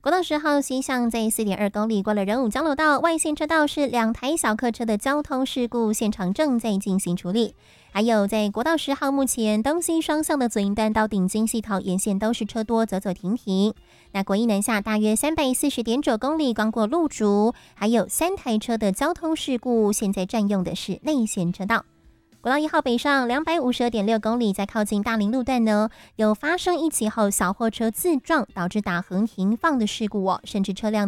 国道10号西向在4.2公里过了仁武交流道，外线车道是2台小客车的交通事故，现场正在进行处理。还有在国道10号，目前东西双向的左营段到顶金系桃沿线都是车多，走走停停。那国一南下大约340.9公里，刚过路竹，还有3台车的交通事故，现在占用的是内线车道。国道1号北上252.6公里，在靠近大林路段呢，有发生一起后小货车自撞导致打横停放的事故甚至车辆